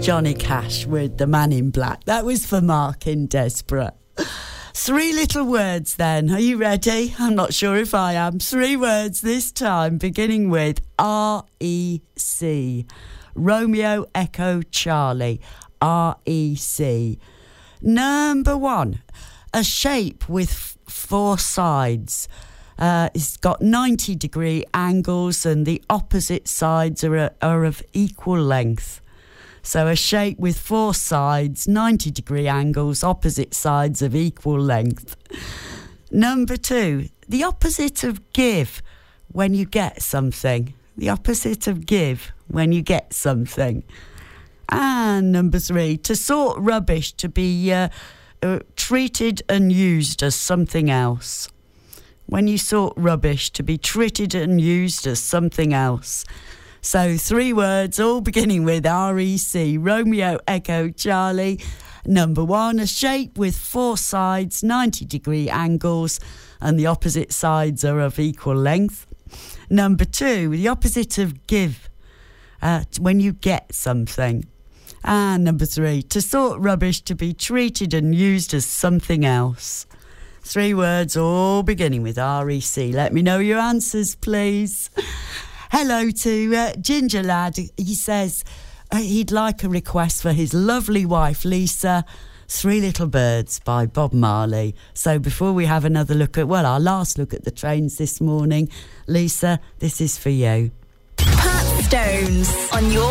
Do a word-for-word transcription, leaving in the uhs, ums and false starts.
Johnny Cash with The Man in Black. That was for Mark in Desperate. Three little words then. Are you ready? I'm not sure if I am. Three words this time, beginning with R E C. Romeo Echo Charlie. R E C. Number one, a shape with f- four sides. Uh, it's got ninety degree angles and the opposite sides are, are of equal length. So a shape with four sides, ninety degree angles, opposite sides of equal length. Number two, the opposite of give when you get something. The opposite of give when you get something. And number three, to sort rubbish, to be uh, uh, treated and used as something else. When you sort rubbish, to be treated and used as something else. So three words, all beginning with R E C. Romeo Echo Charlie. Number one, a shape with four sides, ninety degree angles, and the opposite sides are of equal length. Number two, the opposite of give, uh, when you get something. And number three, to sort rubbish, to be treated and used as something else. Three words, all beginning with R E C. Let me know your answers, please. Hello to uh, Ginger Lad. He says uh, he'd like a request for his lovely wife, Lisa, Three Little Birds by Bob Marley. So before we have another look at, well, our last look at the trains this morning, Lisa, this is for you. Pat Stones on your